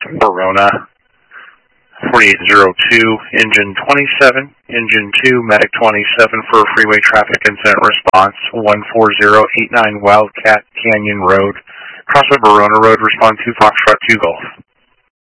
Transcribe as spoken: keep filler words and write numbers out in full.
Verona. forty-eight oh two, engine twenty-seven, engine two, medic twenty-seven for freeway traffic incident response, one four zero eight nine Wildcat Canyon Road, cross of Verona Road, respond to Foxtrot two Golf.